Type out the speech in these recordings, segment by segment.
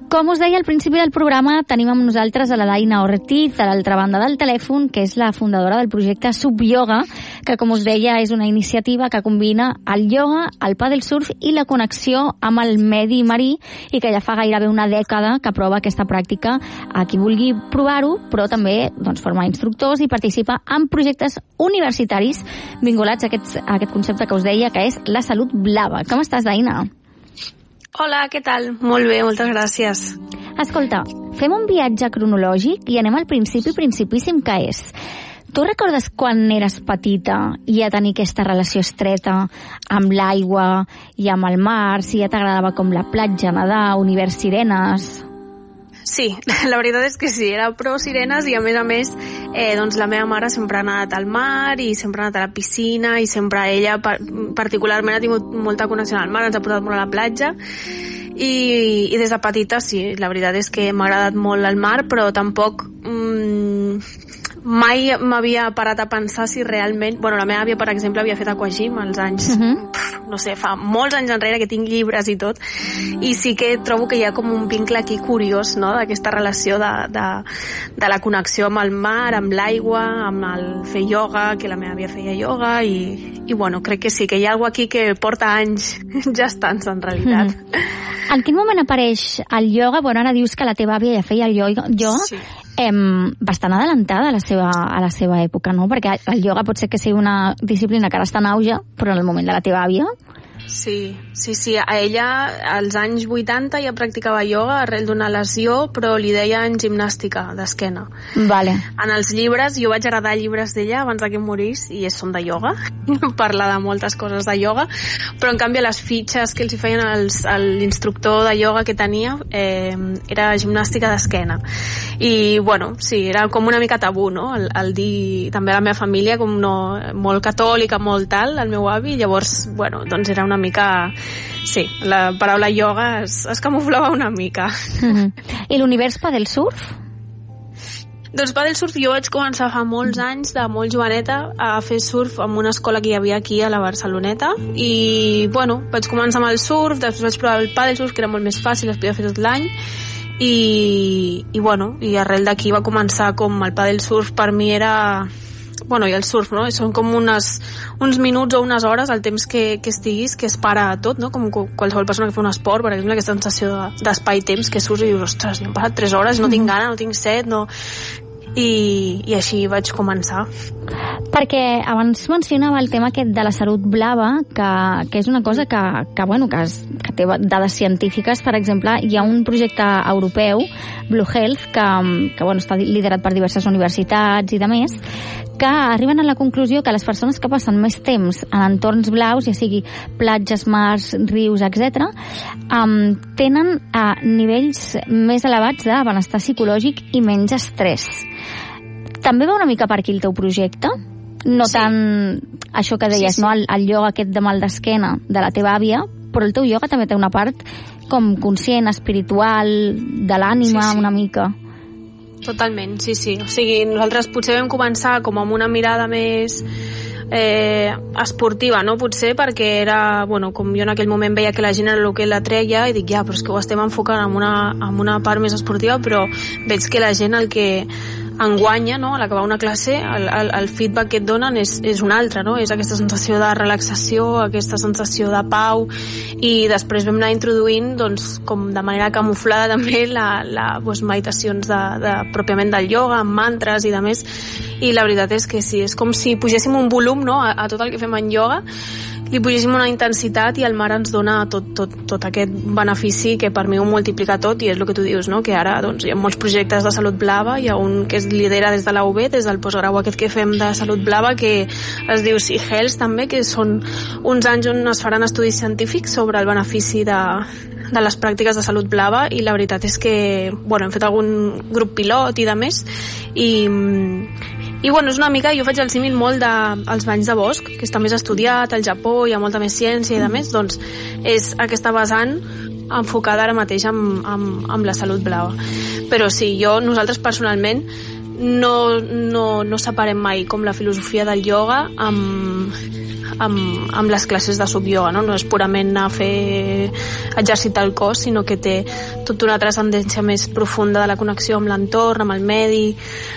Com us deia al principi del programa, tenim amb nosaltres a la Daina Ortiz, a l'altra banda del telèfon, que és la fundadora del projecte Subyoga, que, com us deia, és una iniciativa que combina el ioga, el pàdel surf i la connexió amb el medi marí, i que ja fa gairebé una dècada que prova aquesta pràctica a qui vulgui provar-ho, però també forma instructors i participa en projectes universitaris vinculats a aquest concepte que us deia, que és la salut blava. Com estàs, Daina? Hola, què tal? Molt bé, moltes gràcies. Escolta, fem un viatge cronològic i anem al principíssim, que és... Tu recordes quan eres petita i ja tenir aquesta relació estreta amb l'aigua i amb el mar, si ja t'agradava com la platja, nedar, univers sirenes? Sí, la veritat és que sí, era pro sirenes i a més, doncs la meva mare sempre ha anat al mar i sempre ha anat a la piscina i sempre ella particularment ha tingut molta connexió al mar, ens ha portat molt a la platja i des de petita sí, la veritat és que m'ha agradat molt el mar, però tampoc mai m'havia parat a pensar si realment... Bueno, la meva àvia, per exemple, havia fet aquagym als anys... no sé, fa molts anys enrere, que tinc llibres i tot, i sí que trobo que hi ha com un vincle aquí curiós, no?, d'aquesta relació de la connexió amb el mar, amb l'aigua, amb el fer ioga, que la meva àvia feia ioga, i bueno, crec que sí, que hi ha alguna cosa aquí que porta anys gestants, en realitat. En quin moment apareix el ioga? Bueno, ara dius que la teva àvia ja feia el ioga, sí. Bastant adelantada a la seva època, no? Perquè el ioga pot ser que sigui una disciplina que ara està en auge, però en el moment de la teva àvia... Sí. A ella, als anys 80, ja practicava ioga arrel d'una lesió, però li deien gimnàstica d'esquena. Vale. En els llibres, jo vaig heredar llibres d'ella abans que morís, i són de ioga. Parla de moltes coses de ioga, però en canvi les fitxes que els hi feien l'instructor de ioga que tenia era gimnàstica d'esquena. I, bueno, sí, era com una mica tabú, no?, el dir, també a la meva família, com no, molt catòlica, molt tal, el meu avi, llavors, bueno, doncs era una mica... Sí, la paraula ioga es camuflava una mica. I l'univers pàdel surf? Doncs pàdel surf jo vaig començar fa molts anys, de molt joveneta, a fer surf en una escola que hi havia aquí a la Barceloneta, i, bueno, vaig començar amb el surf, després vaig provar el pàdel surf, que era molt més fàcil, es podia fer tot l'any, i bueno, i arrel d'aquí va començar com el pàdel surf per mi era... Bueno, i el surf, no? Són com uns minuts o unes hores, el temps que estiguis, que es para tot, no? Com qualsevol persona que fa un esport, per exemple, aquesta sensació d'espai-temps, que surts i dius, ostres, han passat 3 hores, no tinc gana, no tinc set, no... I així vaig començar. Perquè abans mencionava el tema aquest de la salut blava, que és una cosa que té dades científiques. Per exemple, hi ha un projecte europeu, Blue Health, que està liderat per diverses universitats i de més, que arriben a la conclusió que les persones que passen més temps en entorns blaus, ja sigui platges, mars, rius, etc., tenen nivells més elevats de benestar psicològic i menys estrès. També va una mica per aquí el teu projecte? No sí. Tant això que deies, sí. No? El ioga aquest de mal d'esquena de la teva àvia, però el teu ioga també té una part com conscient, espiritual, de l'ànima, sí. Una mica. Totalment, sí. O sigui, nosaltres potser vam començar com amb una mirada més esportiva, no? Potser perquè era, bueno, com jo en aquell moment veia que la gent era el que la treia i dic, ja, però és que ho estem enfocant en una part més esportiva, però veig que la gent el que enguanya, no?, a l'acabar una classe, el feedback que et donen és un altre, no? És aquesta sensació de relaxació, aquesta sensació de pau, i després vam anar introduint, doncs, com de manera camuflada també, doncs, meditacions pròpiament del ioga, amb mantres i de més, i la veritat és que sí, és com si pugéssim un volum, no?, a tot el que fem en ioga, li pugéssim una intensitat i el mar ens dona tot aquest benefici que per mi ho multiplica tot, i és el que tu dius, no?, que ara doncs, hi ha molts projectes de salut blava, hi ha un que es lidera des de la UB, des del postgrau aquest que fem de salut blava, que es diu Sea Health també, que són uns anys on es faran estudis científics sobre el benefici de les pràctiques de salut blava, i la veritat és que, bueno, hem fet algun grup pilot i de més, i bueno, és una mica, jo faig el símil molt dels banys de bosc, que està més estudiat al Japó, hi ha molta més ciència i de més, doncs és aquesta vessant enfocada ara mateix amb la salut blava. Però sí, nosaltres personalment no separem mai com la filosofia del ioga amb les classes de subioga, no és purament anar a fer exercitar el cos, sinó que té tota una transcendència més profunda de la connexió amb l'entorn, amb el medi,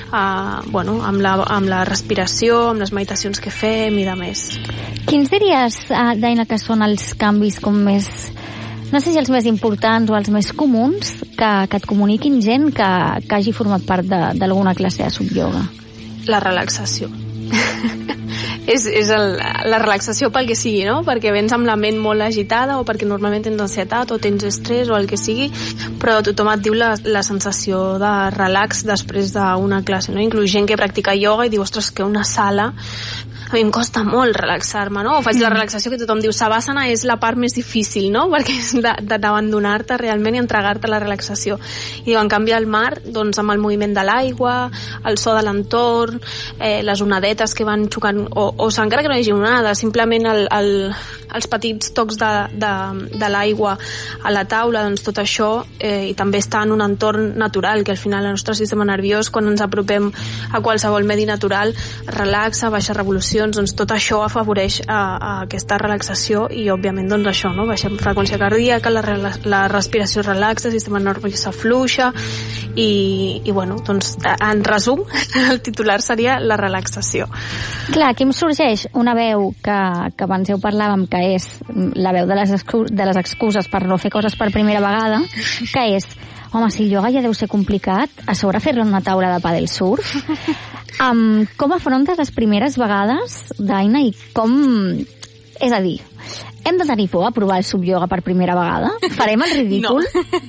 amb la respiració, amb les meditacions que fem i de més. Quins diries, Daina, que són els canvis com més, no sé si els més importants o els més comuns que et comuniquin gent que hagi format part d'alguna classe de subioga? La relaxació. és la relaxació pel que sigui, no? Perquè vens amb la ment molt agitada o perquè normalment tens ansietat o tens estrès o el que sigui, però tothom et diu la sensació de relax després d'una classe, no? Inclús gent que practica ioga i diu, ostres, que una sala a mi em costa molt relaxar-me, no? O faig la relaxació que tothom diu, Savasana és la part més difícil, no? Perquè és d'abandonar-te realment i entregar-te a la relaxació. I en canvi al mar, doncs amb el moviment de l'aigua, el so de l'entorn, les onadetes que van xocant, o encara que no hi hagi onada, simplement els petits tocs de l'aigua a la taula, doncs tot això, i també està en un entorn natural, que al final el nostre sistema nerviós, quan ens apropem a qualsevol medi natural, relaxa, baixa revolucions, doncs tot això afavoreix a aquesta relaxació i òbviament doncs això, no? Baixem freqüència cardíaca, la respiració relaxa, el sistema nerviós s'afluixa i bueno, doncs en resum el titular seria la relaxació. Clar, aquí em sorgeix una veu que abans ho parlàvem, que és la veu de les excuses per no fer coses per primera vegada, que és, home, si el ioga ja deu ser complicat, a sobre fer-lo en una taula de pàdel surf. Com afrontes les primeres vegades, Daina, i com... És a dir, hem de tenir por a provar el subioga per primera vegada? Farem el ridícul?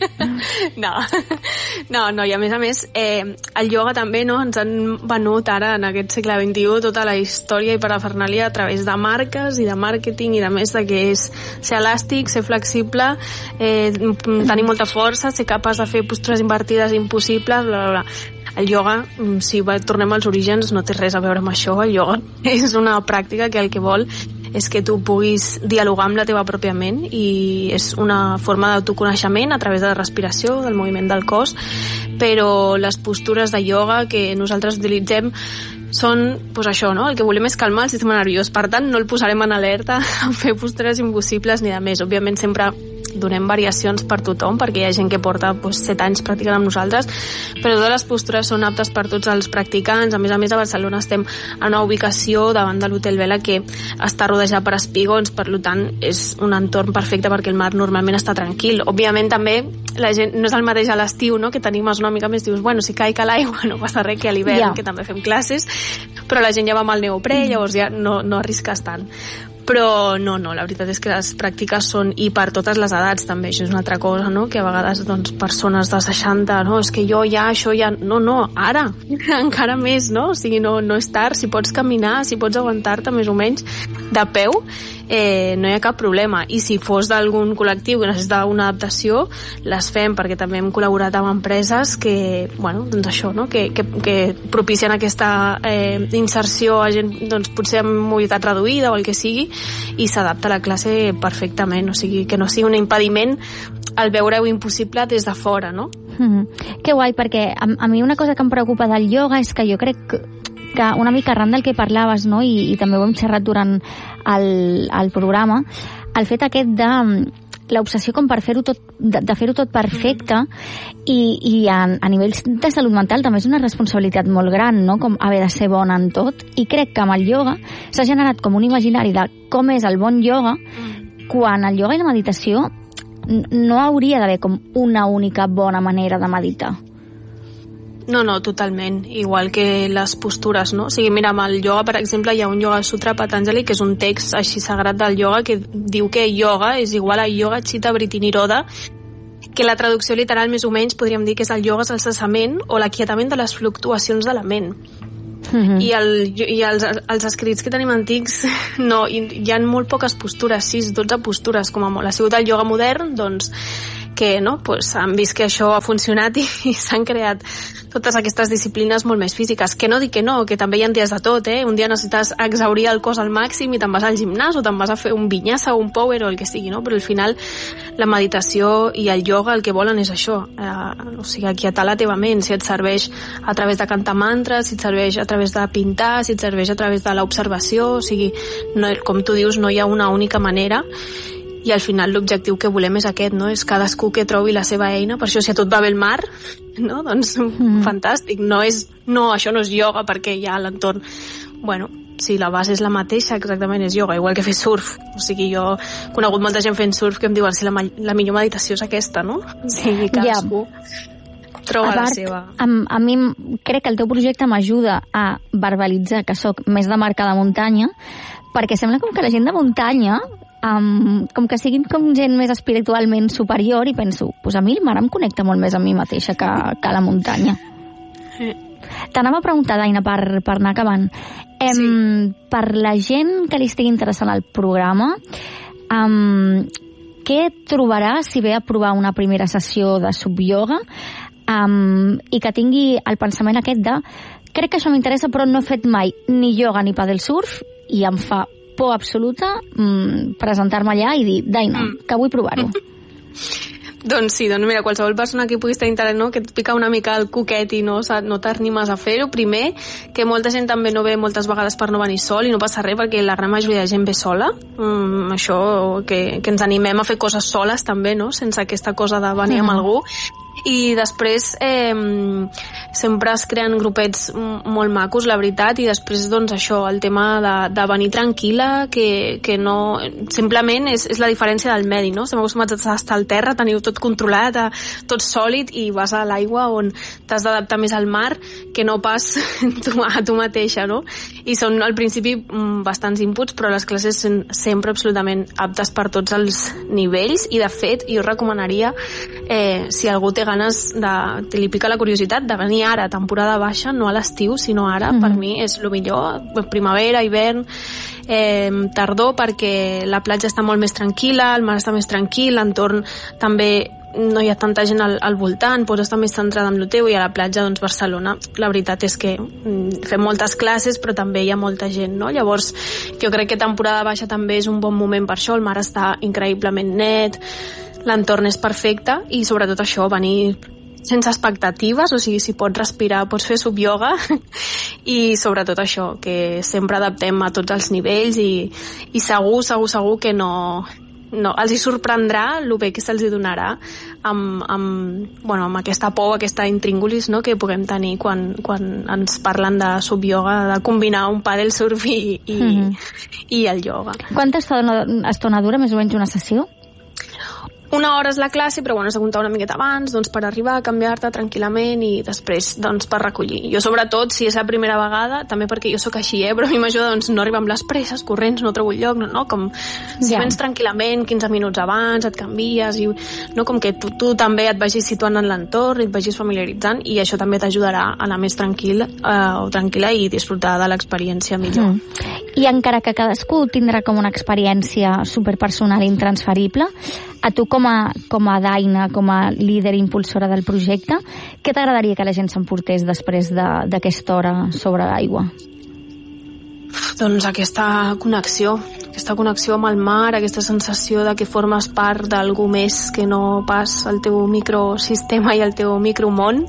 No, i a més, el ioga també, no? Ens han venut ara, en aquest segle XXI, tota la història i parafernàlia a través de marques i de màrqueting i de més, de que és ser elàstic, ser flexible, tenir molta força, ser capaç de fer postures invertides impossibles, bla, bla, bla. El ioga, si tornem als orígens, no té res a veure amb això. El ioga és una pràctica que el que vol és que tu puguis dialogar amb la teva pròpia ment i és una forma d'autoconeixement a través de la respiració, del moviment del cos, però les postures de ioga que nosaltres utilitzem són, doncs això, no? El que volem és calmar el sistema nerviós, per tant no el posarem en alerta a fer postures impossibles ni de més. Òbviament sempre donem variacions per tothom, perquè hi ha gent que porta 7 anys practicant amb nosaltres, però totes les postures són aptes per tots els practicants. A més a Barcelona estem en una ubicació davant de l'Hotel Vela que està rodejat per espigons, per tant és un entorn perfecte perquè el mar normalment està tranquil. Òbviament també la gent no és el mateix a l'estiu, no? Que tenim una mica més, dius, bueno, si caic a l'aigua no passa res, que a l'hivern, que també fem classes, però la gent ja va amb el neoprè, llavors ja no arrisques tant. Però no, la veritat és que les pràctiques són, i per totes les edats també, això és una altra cosa, no? Que a vegades doncs, persones de 60, no, és que jo ja, això ja... No, ara, encara més, no? O sigui, no és tard, si pots caminar, si pots aguantar-te més o menys de peu, no hi ha cap problema. I si fos d'algun col·lectiu que necessita una adaptació, les fem, perquè també hem col·laborat amb empreses que, bueno, doncs això, no? Que propicien aquesta inserció a gent, doncs, potser amb mobilitat reduïda o el que sigui, i s'adapta a la classe perfectament, o sigui, que no sigui un impediment al veure-ho impossible des de fora, no? Que guai, perquè a mi una cosa que em preocupa del ioga és que jo crec que una mica arran del que parlaves, no? I també ho hem xerrat durant el programa, el fet aquest de l'obsessió com per fer-ho tot, de fer-ho tot perfecte, i a nivells de salut mental també és una responsabilitat molt gran, no? Com haver de ser bona en tot, i crec que amb el ioga s'ha generat com un imaginari de com és el bon ioga, quan el ioga i la meditació no hauria d'haver com una única bona manera de meditar. No, totalment. Igual que les postures, no? O sigui, mira, amb el ioga, per exemple, hi ha un Yoga Sutra Patanjali, que és un text així sagrat del ioga, que diu que ioga és igual a Yoga Chitta Vritti Nirodha, que la traducció literal més o menys podríem dir que és el ioga és el cessament o l'aquietament de les fluctuacions de la ment. I els escrits que tenim antics hi ha molt poques postures, 6-12 postures com a molt. Ha sigut el ioga modern, doncs, que no, pues, han vist que això ha funcionat i s'han creat totes aquestes disciplines molt més físiques. Que no dic que no, que també hi ha dies de tot, un dia necessites exaurir el cos al màxim i te'n vas al gimnàs o te'n vas a fer un vinyasa o un power o el que sigui, no? Però al final la meditació i el ioga el que volen és això, o sigui, aquietar la teva ment, si et serveix a través de cantar mantres, si et serveix a través de pintar, si et serveix a través de l'observació, o sigui, no, com tu dius, no hi ha una única manera, i al final l'objectiu que volem és aquest, no? És cadascú que trobi la seva eina. Per això, si a tot va bé el mar, no? Doncs fantàstic. No, això no és ioga perquè hi ha l'entorn. Bueno, si la base és la mateixa, exactament és ioga, igual que fer surf. O sigui, jo he conegut molta gent fent surf que em diuen si la millor meditació és aquesta, no? O sigui, cadascú troba la seva. A mi crec que el teu projecte m'ajuda a verbalitzar que sóc més de marca de muntanya, perquè sembla com que la gent de muntanya com que siguin com gent més espiritualment superior, i penso, pues a mi el mar em connecta molt més a mi mateixa que la muntanya. T'anava a preguntar, Daina, per anar acabant. Sí. Per la gent que li estigui interessant el programa, què trobarà si ve a provar una primera sessió de subyoga i que tingui el pensament aquest de crec que això m'interessa però no he fet mai ni ioga ni paddle surf i em fa por absoluta presentar-me allà i dir, Daina, que vull provar-ho? Doncs sí, doncs mira, qualsevol persona que pugui estar interessada, no, que et pica una mica el coquet i no t'animes a fer-ho, primer, que molta gent també no ve moltes vegades per no venir sol i no passa res perquè la gran majoria de gent ve sola, això, que ens animem a fer coses soles també, no, sense aquesta cosa de venir amb algú. I després sempre es creen grupets molt macos, la veritat, i després doncs això, el tema de venir tranquil·la, que no, simplement és la diferència del medi, no? Estem acostumats a estar al terra, teniu tot controlat, tot sòlid, i vas a l'aigua on t'has d'adaptar més al mar que no pas a tu mateixa, no? I són al principi bastants inputs, però les classes són sempre absolutament aptes per tots els nivells, i de fet jo recomanaria, si algú té ganes li pica la curiositat de venir ara, temporada baixa, no a l'estiu, sinó ara, per mi és el millor, primavera, hivern, tardor, perquè la platja està molt més tranquil·la, el mar està més tranquil, l'entorn també no hi ha tanta gent al voltant, pots estar més centrada en el teu, i a la platja, doncs, Barcelona, la veritat és que fem moltes classes, però també hi ha molta gent, no? Llavors, jo crec que temporada baixa també és un bon moment per això, el mar està increïblement net, l'entorn és perfecte, i sobretot això, venir sense expectatives, o sigui, si pots respirar, pots fer subyoga, i sobretot això, que sempre adaptem a tots els nivells, i segur que no, els hi sorprendrà el bé que se'ls donarà amb aquesta por, aquesta intríngulis, no?, que puguem tenir quan ens parlen de subyoga, de combinar un paddle surf i el yoga. Quanta estona dura més o menys una sessió? 1 hora és la classe, però bueno, has de comptar una miqueta abans, doncs, per arribar, canviar-te tranquil·lament i després, doncs, per recollir. Jo, sobretot, si és la primera vegada, també perquè jo sóc així, però a mi m'ajuda, doncs, no arribar amb les presses, corrents, no trobo el lloc, no? Com si vens tranquil·lament, 15 minuts abans, et canvies, i no, com que tu també et vagis situant en l'entorn, et vagis familiaritzant, i això també t'ajudarà a anar més tranquil o tranquil·la i disfrutar de l'experiència millor. I encara que cadascú tindrà com una experiència superpersonal i intransferible, a tu com a Daina, com a líder impulsora del projecte, què t'agradaria que la gent s'emportés després d'aquesta hora sobre l'aigua? Doncs aquesta connexió amb el mar, aquesta sensació de que formes part d'algú més que no pas el teu microsistema i el teu micromón,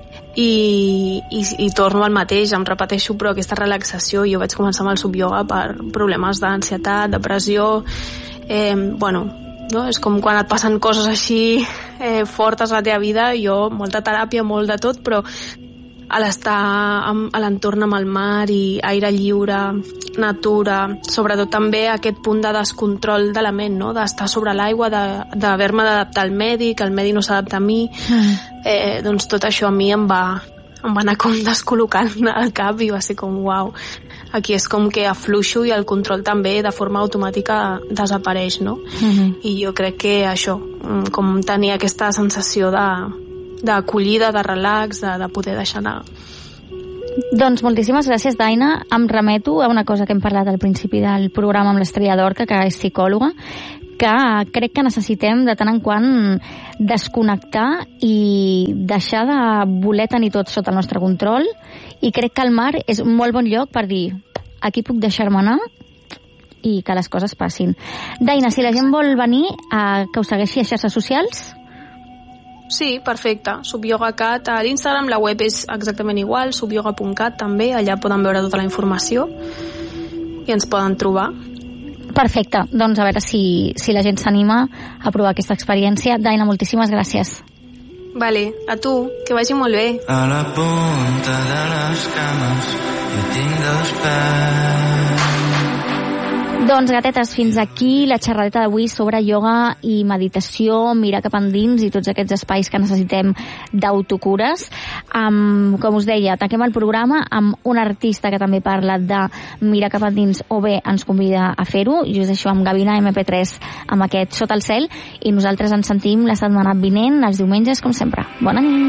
i torno al mateix, em repeteixo, però aquesta relaxació. Jo vaig començar amb el subyoga per problemes d'ansietat, depressió, no? És com quan et passen coses així fortes a la teva vida, jo molta teràpia, molt de tot, però a l'estar a l'entorn amb el mar i aire lliure, natura, sobretot també aquest punt de descontrol de la ment, no? D'estar sobre l'aigua, d'haver-me d'adaptar al medi, que el medi no s'adapta a mi, doncs tot això a mi em va anar com descol·locant al cap, i va ser com uau, aquí és com que afluixo i el control també de forma automàtica desapareix, no? I jo crec que això, com tenir aquesta sensació d'acollida, de relax, de poder deixar anar. Doncs moltíssimes gràcies, Daina. Em remeto a una cosa que hem parlat al principi del programa amb l'Estrella d'Orca, que és psicòloga, que crec que necessitem de tant en quant desconnectar i deixar de voler tenir tot sota el nostre control, i crec que el mar és un molt bon lloc per dir aquí puc deixar-me anar i que les coses passin. Daina, si la gent vol venir que us segueixi a xarxes socials? Sí, perfecte. SubYogaCat a l'Instagram, la web és exactament igual, subyoga.cat també, allà poden veure tota la informació i ens poden trobar. Perfecte, doncs a veure si la gent s'anima a provar aquesta experiència. Daina, moltíssimes gràcies. Vale, a tu, que vagi molt bé. A la punta de les cames jo tinc 2 peus. Doncs, gatetes, fins aquí la xerradeta d'avui sobre ioga i meditació, mirar cap endins i tots aquests espais que necessitem d'autocures. Com us deia, tanquem el programa amb un artista que també parla de mirar cap endins o bé ens convida a fer-ho, i us deixo amb Gavina MP3 amb aquest Sota el cel, i nosaltres ens sentim la setmana vinent, els diumenges, com sempre. Bona nit!